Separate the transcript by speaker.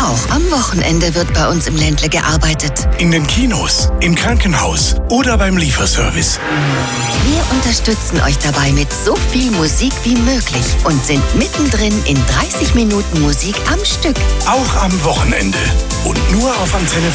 Speaker 1: Auch am Wochenende wird bei uns im Ländle gearbeitet.
Speaker 2: In den Kinos, im Krankenhaus oder beim Lieferservice.
Speaker 1: Wir unterstützen euch dabei mit so viel Musik wie möglich und sind mittendrin in 30 Minuten Musik am Stück.
Speaker 2: Auch am Wochenende. Und nur auf Antenne